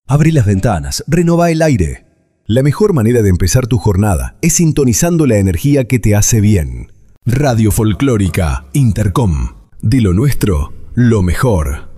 Abrí las ventanas, renová el aire. La mejor manera de empezar tu jornada es sintonizando la energía que te hace bien. Radio Folclórica Intercom. De lo nuestro, lo mejor.